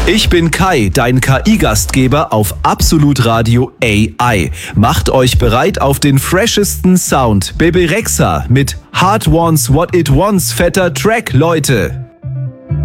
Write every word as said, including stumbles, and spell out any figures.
Ich bin Kai, dein K I-Gastgeber auf Absolut Radio A I. Macht euch bereit auf den freshesten Sound. Bebe Rexha mit Heart Wants What It Wants, fetter Track, Leute.